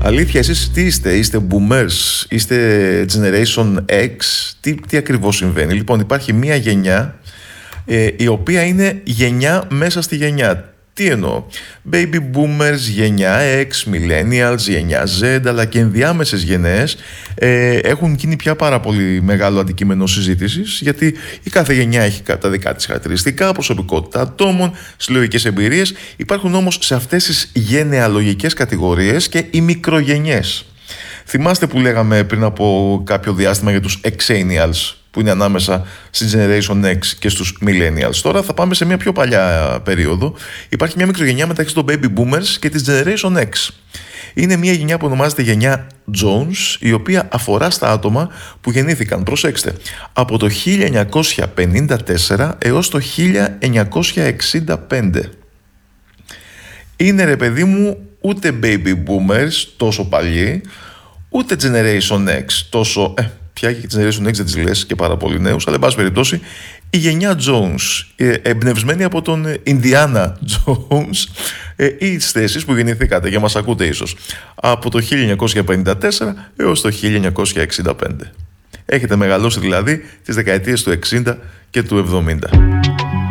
Αλήθεια, εσείς τι είστε boomers, είστε generation X, τι ακριβώς συμβαίνει? Λοιπόν, υπάρχει μία γενιά η οποία είναι γενιά μέσα στη γενιά. Τι εννοώ? Baby boomers, γενιά X, millennials, γενιά Z, αλλά και ενδιάμεσες γενναίες έχουν γίνει πια πάρα πολύ μεγάλο αντικείμενο συζήτησης, γιατί η κάθε γενιά έχει τα δικά της χαρακτηριστικά, προσωπικότητα ατόμων, συλλογικές εμπειρίες. Υπάρχουν όμως σε αυτές τις γενεαλογικές κατηγορίες και οι μικρογενιές. Θυμάστε που λέγαμε πριν από κάποιο διάστημα για τους Exennials, που είναι ανάμεσα στη Generation X και στους Millennials. Τώρα θα πάμε σε μια πιο παλιά περίοδο. Υπάρχει μια μικρογενιά μεταξύ των Baby Boomers και της Generation X. Είναι μια γενιά που ονομάζεται γενιά Jones, η οποία αφορά στα άτομα που γεννήθηκαν, προσέξτε, από το 1954 έως το 1965. Είναι, ρε παιδί μου, ούτε Baby Boomers τόσο παλιοί, ούτε Generation X τόσο... Πια και η Generation X δεν τις λες και πάρα πολύ νέους, αλλά εν πάση περιπτώσει η γενιά Jones, εμπνευσμένη από τον Indiana Jones, ή τις θέσεις που γεννηθήκατε και μας ακούτε ίσως από το 1954 έως το 1965. Έχετε μεγαλώσει δηλαδή τις δεκαετίες του 60 και του 70.